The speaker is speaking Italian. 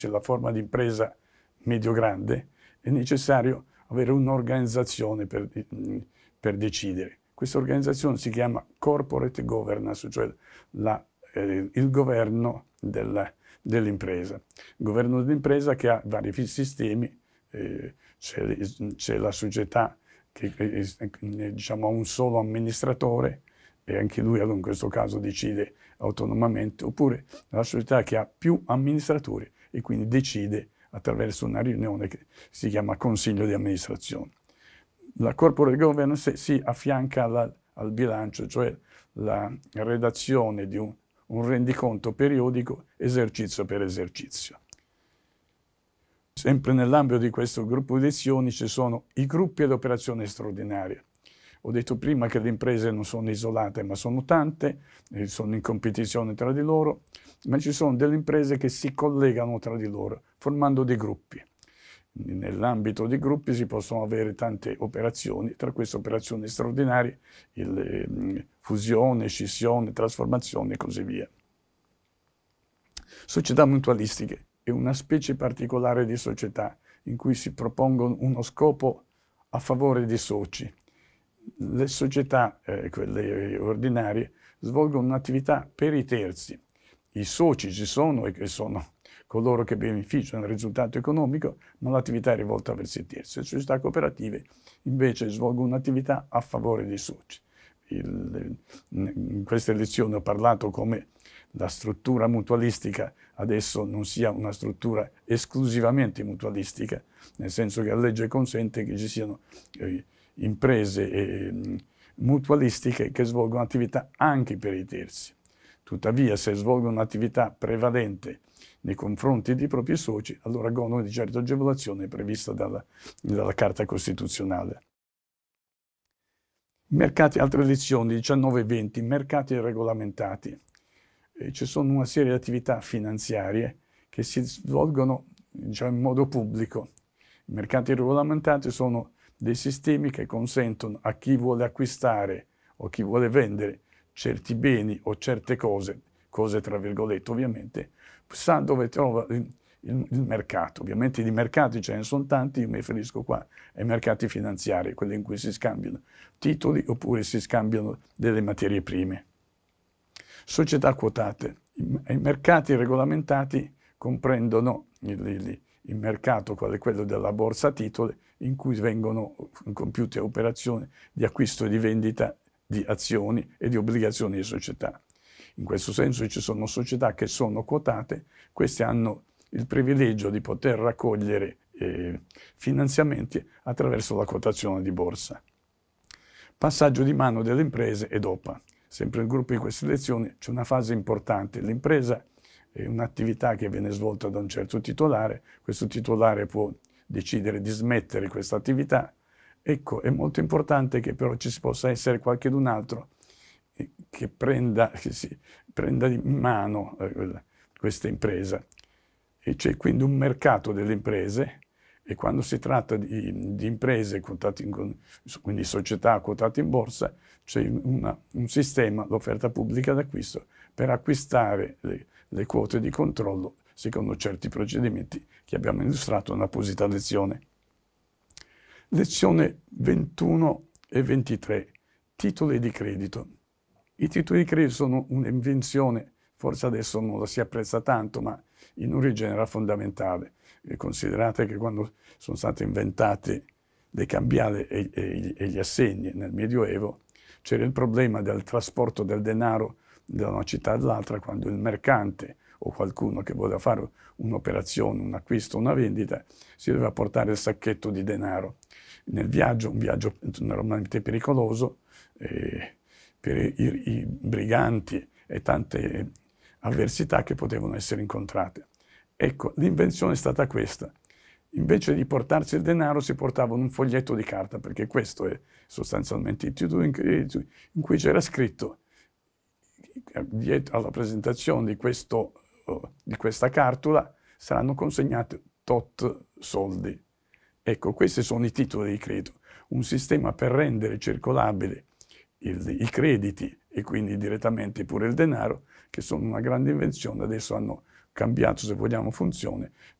la forma di impresa medio-grande, è necessario avere un'organizzazione per decidere. Questa organizzazione si chiama corporate governance, cioè il governo dell'impresa. Il governo dell'impresa che ha vari sistemi, c'è la società che diciamo, ha un solo amministratore e anche lui in questo caso decide autonomamente, oppure la società che ha più amministratori e quindi decide attraverso una riunione che si chiama consiglio di amministrazione. La corporate governance si affianca al bilancio, cioè la redazione di un rendiconto periodico esercizio per esercizio. Sempre nell'ambito di questo gruppo di azioni ci sono i gruppi ad operazioni straordinarie. Ho detto prima che le imprese non sono isolate, ma sono tante, sono in competizione tra di loro, ma ci sono delle imprese che si collegano tra di loro, formando dei gruppi. Nell'ambito dei gruppi si possono avere tante operazioni, tra queste operazioni straordinarie, fusione, scissione, trasformazione e così via. Società mutualistiche è una specie particolare di società in cui si propongono uno scopo a favore dei soci. Le società, quelle ordinarie, svolgono un'attività per i terzi. I soci ci sono e sono coloro che beneficiano del risultato economico, ma l'attività è rivolta verso i terzi. Le società cooperative invece svolgono un'attività a favore dei soci. In queste lezioni ho parlato come la struttura mutualistica adesso non sia una struttura esclusivamente mutualistica, nel senso che la legge consente che ci siano imprese mutualistiche che svolgono attività anche per i terzi. Tuttavia, se svolgono un'attività prevalente nei confronti dei propri soci, allora godono di certe agevolazioni previste dalla Carta Costituzionale. Mercati, altre lezioni, 19 e 20, mercati regolamentati. Ci sono una serie di attività finanziarie che si svolgono in modo pubblico. I mercati regolamentati sono dei sistemi che consentono a chi vuole acquistare o chi vuole vendere certi beni o certe cose tra virgolette ovviamente, sa dove trova il mercato. Ovviamente di mercati ce ne sono tanti, io mi riferisco qua ai mercati finanziari, quelli in cui si scambiano titoli oppure si scambiano delle materie prime. Società quotate. I mercati regolamentati comprendono il mercato, quale quello della borsa titoli, in cui vengono compiute operazioni di acquisto e di vendita di azioni e di obbligazioni di società. In questo senso ci sono società che sono quotate, queste hanno il privilegio di poter raccogliere finanziamenti attraverso la quotazione di borsa. Passaggio di mano delle imprese ed OPA. Sempre nel gruppo di queste lezioni c'è una fase importante. L'impresa è un'attività che viene svolta da un certo titolare, questo titolare può decidere di smettere questa attività. Ecco, è molto importante che però ci possa essere qualcun altro che prenda in mano questa impresa. E c'è quindi un mercato delle imprese e quando si tratta di imprese quotate quindi società quotate in borsa, c'è un sistema, l'offerta pubblica d'acquisto, per acquistare le quote di controllo secondo certi procedimenti che abbiamo illustrato nell'apposita lezione. Lezione 21 e 23. Titoli di credito. I titoli di credito sono un'invenzione, forse adesso non la si apprezza tanto, ma in origine era fondamentale. Considerate che quando sono state inventate le cambiali e gli assegni nel Medioevo, c'era il problema del trasporto del denaro da una città all'altra, quando il mercante o qualcuno che voleva fare un'operazione, un acquisto, una vendita, si doveva portare il sacchetto di denaro. Nel viaggio, un viaggio normalmente pericoloso, per i briganti e tante avversità che potevano essere incontrate. Ecco, l'invenzione è stata questa. Invece di portarsi il denaro si portavano un foglietto di carta, perché questo è sostanzialmente il titolo in cui c'era scritto dietro alla presentazione di questa cartola saranno consegnati tot soldi. Ecco, questi sono i titoli di credito, un sistema per rendere circolabili i crediti e quindi direttamente pure il denaro, che sono una grande invenzione, adesso hanno cambiato, se vogliamo, funzione,